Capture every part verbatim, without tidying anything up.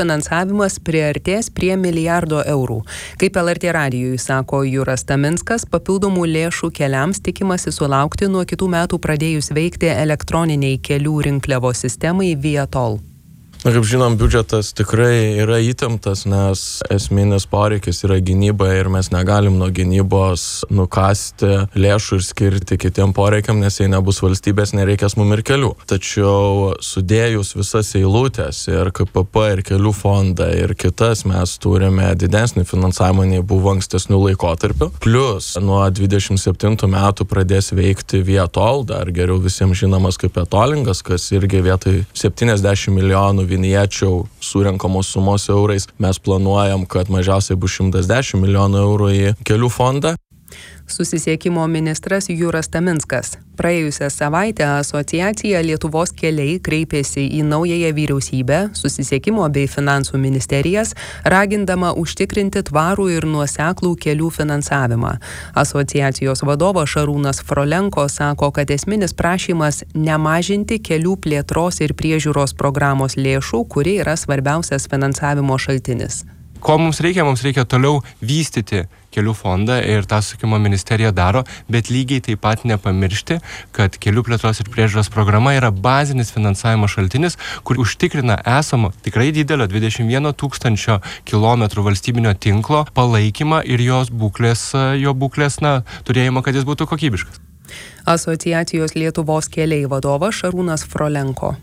finansavimas priartės prie milijardo eurų. Kaip L R T radijui sako Juras Taminskas, papildomų lėšų keliams tikimasi sulaukti nuo kitų metų pradėjus veikti elektroniniai kelių rinkliavos sistemai Vietol. Na, kaip žinom, biudžetas tikrai yra įtemptas, nes esminis poreikis yra gynyba ir mes negalim nuo gynybos nukasti lėšų ir skirti kitiem poreikiam, nes jei nebus valstybės, nereikės mum ir kelių. Tačiau sudėjus visas eilutės ir K P P ir kelių fondą ir kitas, mes turime didesnį finansavimą nei buvo ankstesnių laikotarpių. Plus nuo dvidešimt septintų metų pradės veikti Vietol, dar geriau visiems žinomas kaip Vietolingas, kas irgi vietoj septyniasdešimt milijonų viniečių surenkamos sumos eurais. Mes planuojam, kad mažiausiai bus šimtas dešimt milijonų eurų į kelių fondą. Susisiekimo ministras Juras Taminskas. Praėjusią savaitę asociacija Lietuvos keliai kreipėsi į naująją vyriausybę, susisiekimo bei finansų ministerijas, ragindama užtikrinti tvarų ir nuoseklų kelių finansavimą. Asociacijos vadovas Šarūnas Frolenko sako, kad esminis prašymas nemažinti kelių plėtros ir priežiūros programos lėšų, kuri yra svarbiausias finansavimo šaltinis. Ko mums reikia? Mums reikia toliau vystyti kelių fondą ir tą susisiekimo ministerija daro, bet lygiai taip pat nepamiršti, kad kelių plėtros ir priežiūros programa yra bazinis finansavimo šaltinis, kur užtikrina esamo tikrai didelio dvidešimt vieno tūkstančio kilometrų valstybinio tinklo palaikymą ir jos būklės, jo būklės, na, turėjimo, kad jis būtų kokybiškas. Asociacijos Lietuvos keliai vadovas Šarūnas Frolenko.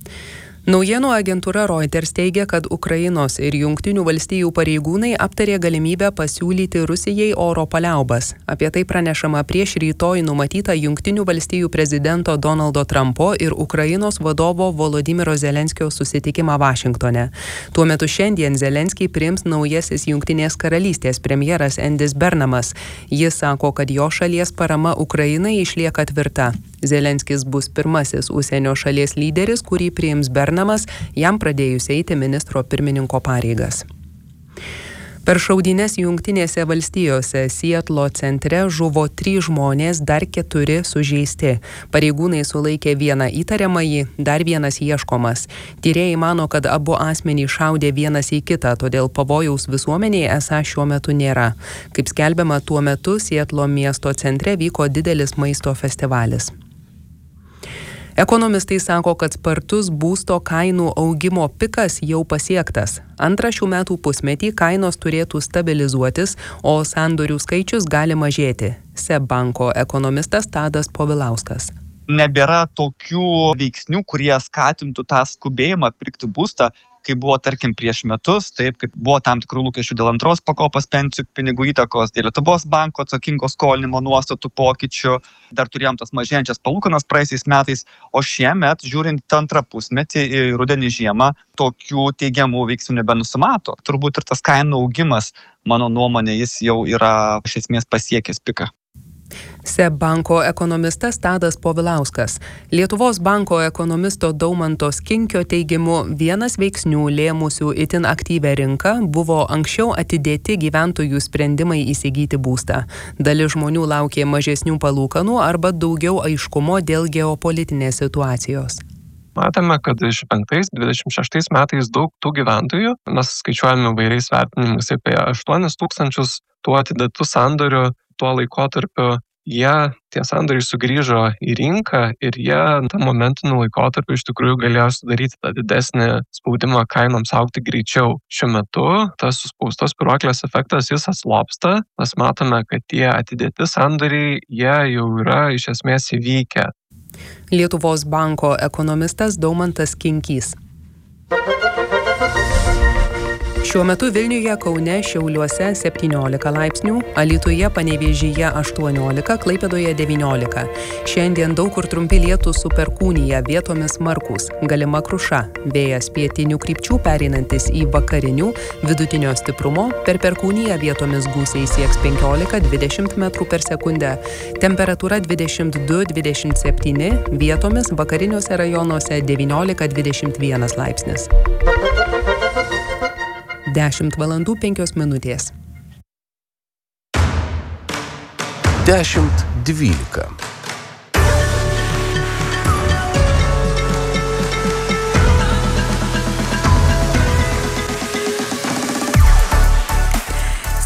Naujienų agentūra Reuters teigia, kad Ukrainos ir Jungtinių valstijų pareigūnai aptarė galimybę pasiūlyti Rusijai oro paliaubas. Apie tai pranešama prieš rytoj numatytą Jungtinių valstijų prezidento Donaldo Trumpo ir Ukrainos vadovo Volodymyro Zelenskio susitikimą Vašingtone. Tuo metu šiandien Zelenskį priims naujasis Jungtinės karalystės premjeras Endis Bernamas. Jis sako, kad jo šalies parama Ukrainai išlieka tvirta. Zelenskis bus pirmasis užsienio šalies lyderis, kurį priims Bernamas, jam pradėjus eiti ministro pirmininko pareigas. Per šaudynes Jungtinėse valstijose Sietlo centre žuvo trys žmonės, dar keturi sužeisti. Pareigūnai sulaikė vieną įtariamąjį, dar vienas ieškomas. Tyrėjai mano, kad abu asmenys šaudė vienas į kitą, todėl pavojaus visuomeniai esą šiuo metu nėra. Kaip skelbiama, tuo metu Sietlo miesto centre vyko didelis maisto festivalis. Ekonomistai sako, kad spartus būsto kainų augimo pikas jau pasiektas. Antrą šių metų pusmetį kainos turėtų stabilizuotis, o sandorių skaičius gali mažėti. SEB banko ekonomistas Tadas Povilauskas. Nebėra tokių veiksnių, kurie skatintų tą skubėjimą pirkti būstą, kaip buvo, tarkim, prieš metus, taip kaip buvo tam tikrų lūkesčių dėl antros pakopos pensijų pinigų įtakos, dėl Lietuvos banko atsakingo skolinimo nuostatų pokyčių, dar turėjom tas mažėjančias palūkanas praeisiais metais, o šiemet, žiūrint antrą pusmetį į rudenį žiemą, tokių teigiamų veiksnių nebenusimato. Turbūt ir tas kainų augimas, mano nuomonė, jis jau yra iš esmės pasiekęs piką. SEB banko ekonomistas Tadas Povilauskas. Lietuvos banko ekonomisto Daumanto Skinkio teigimu, vienas veiksnių lėmusių itin aktyvią rinką buvo anksčiau atidėti gyventojų sprendimai įsigyti būstą. Dalis žmonių laukė mažesnių palūkanų arba daugiau aiškumo dėl geopolitinės situacijos. Matome, kad dvidešimt penktais dvidešimt šeštais metais daug tų gyventojų, mes skaičiuojame vairiais vertinimais apie aštuonis tūkstančius tų atidėtų sandorių tuo laikotarpiu. Jie, tie sandoriai sugrįžo į rinką ir jie tam momentiniu laikotarpiu iš tikrųjų galėjo sudaryti tą didesnį spaudimą kainoms augti greičiau. Šiuo metu tas suspaustos spyruoklės efektas jis atslopsta. Mes matome, kad tie atidėti sandoriai, jie jau yra iš esmės įvykę. Lietuvos banko ekonomistas Daumantas Kinkys. Šiuo metu Vilniuje, Kaune, Šiauliuose septyniolika laipsnių, Alytuje, Panevėžyje aštuoniolika, Klaipėdoje devyniolika. Šiandien daug kur trumpi lietūs su perkūnija, vietomis smarkūs, galima kruša. Vėjas pietinių krypčių pereinantis į vakarinių, vidutinio stiprumo, per perkūniją vietomis gūsiai sieks penkiolika dvidešimt metrų per sekundę. Temperatūra dvidešimt du dvidešimt septyni, vietomis vakariniuose rajonuose devyniolika dvidešimt vienas laipsnis. dešimt valandų penkios minutės. dešimt dvylika.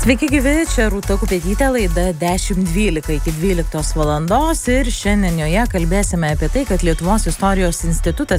Sveiki gyvi, čia Rūta Kupetytė, laida dešimt dvylika iki dvyliktos valandos ir šiandien joje kalbėsime apie tai, kad Lietuvos istorijos institutas